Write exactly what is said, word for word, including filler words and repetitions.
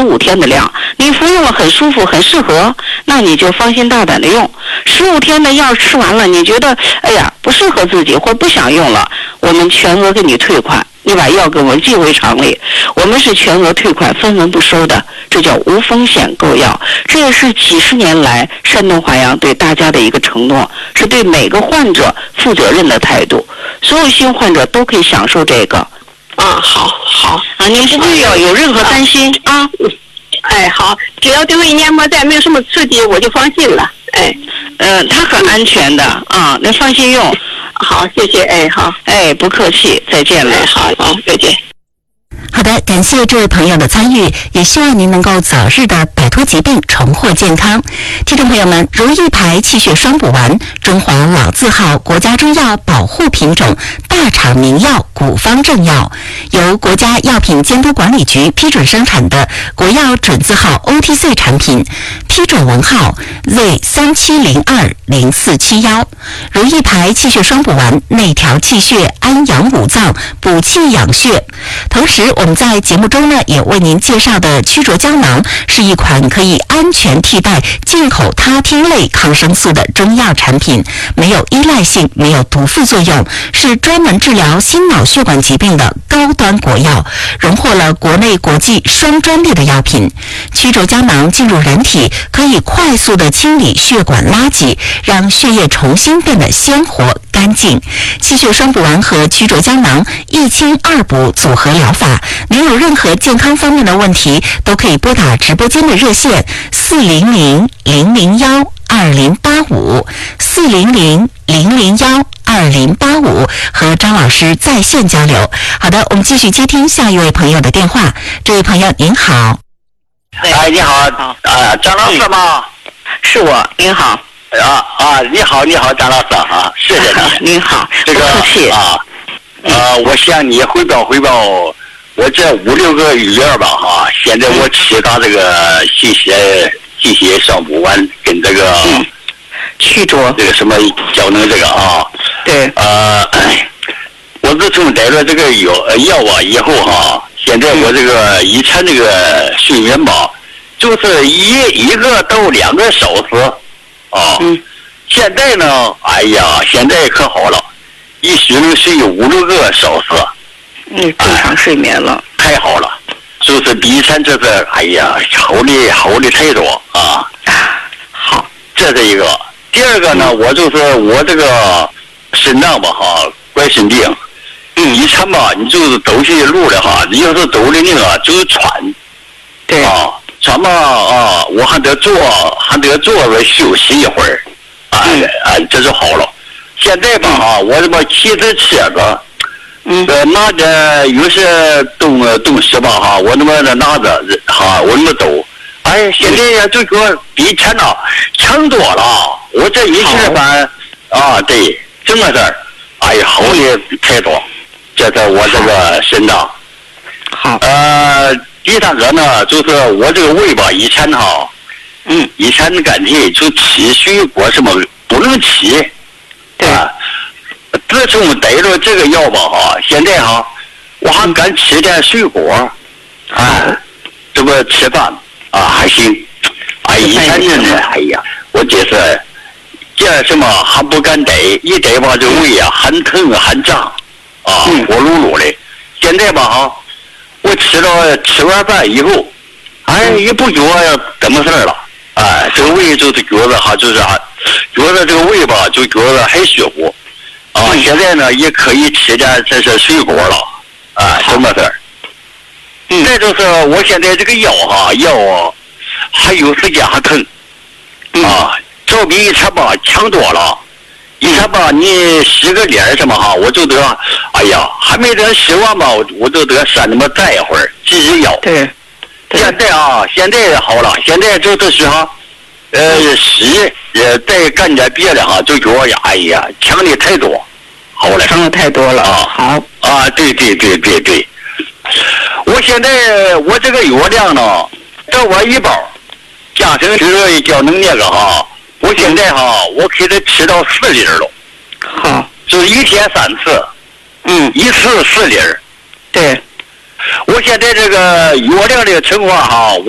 五天的量，你服用了很舒服很适合，那你就放心大胆的用。十五天的药吃完了，你觉得哎呀不适合自己或不想用了，我们全额给你退款，你把药给我们寄回厂里，我们是全额退款，分文不收的，这叫无风险购药。这也是几十年来山东华阳对大家的一个承诺，是对每个患者负责任的态度，所有新患者都可以享受这个。 啊，好，好啊，您不必要有任何担心啊。 哎，好，只要这胃黏膜再没有什么刺激，我就放心了。哎， 呃，它很安全的啊，您放心用。 好，谢谢。哎，好， 哎，不客气，再见了。 哎，好，好，再见。 好的，感谢这位朋友的参与，也希望您能够早日的摆脱疾病，重获健康。听众朋友们，如意牌气血双补丸，中华老字号国家中药保护品种，大厂名药古方正药，由国家药品监督管理局批准生产的国药准字号 O T C 产品，批准文号 Z 三七零二零四七一。如意牌气血双补丸，内调气血，安养五脏，补气养血。同时我们在节目中呢，也为您介绍的曲浊胶囊是一款可以安全替代进口他汀类抗生素的中药产品，没有依赖性，没有毒副作用，是专门治疗心脑血管疾病的高端国药，荣获了国内国际双专利的药品。曲浊胶囊进入人体，可以快速的清理血管垃圾，让血液重新变得鲜活干净。气血双补丸和曲浊胶囊一清二补组合疗法，您有任何健康方面的问题，都可以拨打直播间的热线四零零零零幺二零八五四零零零零幺二零八五和张老师在线交流。好的，我们继续接听下一位朋友的电话。这位朋友您好。 哎，你好，啊，张老师吗？ 是我，您好。 啊啊，你好，你好，张老师啊，谢谢你。您好， 这个不客气啊，呃，我向你汇报汇报，我这五六个月吧哈，现在我吃到这个气血气血双补丸跟这个曲浊这个什么胶囊这个啊， 对， 呃，我自从带了这个药药啊以后哈，现在我这个以前这个睡眠吧，就是一一个到两个小时啊， 嗯， 现在呢，哎呀，现在可好了，一睡能睡五六个小时， 嗯，正常睡眠了， 太好了，就是比以前这是，哎呀，好的好的太多啊。 好， 这是一个。第二个呢， 嗯、 我就是我这个肾脏吧哈，怪肾病。嗯，以前吧，你就是走些路了哈，你要是走的那个就是喘。 对。 啊，喘吧啊，我还得坐，还得坐着休息一会儿。啊、嗯、啊，这就好了。现在吧哈、嗯，我这么骑着车子， 嗯， 呃，拿着有些东东西吧哈，我那么拿着哈，我那么走。哎，现在呀，就说比以前呐强多了。我这一下班啊，对，这么事儿，哎呀，好的太多。这是我这个肾脏。 好。 呃，第三个呢，就是我这个胃吧，以前哈，嗯，以前感觉就吃水果什么不能吃。 对。 啊，自从带了这个药吧哈，现在哈，我还敢吃点水果。啊，这不吃饭。啊，还行。哎，以前呢，哎呀，我这是这什么还不敢逮，一逮吧这胃啊，很疼很胀，啊，火噜噜的。现在吧哈，我吃了吃完饭以后，哎，也不觉怎么事儿了。哎，这个胃就是觉得哈，就是啊，觉得这个胃吧，就觉得很舒服。啊，现在呢也可以吃点这些水果了。啊，什么事儿？嗯，再就是我现在这个腰哈腰还有时间还疼，嗯、啊，这比以前吧强多了。以前吧你洗个脸什么哈，我就得，哎呀，还没得洗完吧，我就得上那么站一会儿，挤挤腰。 对。 现在啊，现在好了，现在就是哈，呃，洗呃再干点别的哈，就觉得哎呀强的太多，好了。 强的太多了啊。好。 啊，对对对对对。我现在我这个药量呢，这我一包，加上这个胶囊那个哈，我现在哈，我给它吃到四粒了。 好， 就一天三次，嗯，一次四粒。 对， 我现在这个药量的情况哈。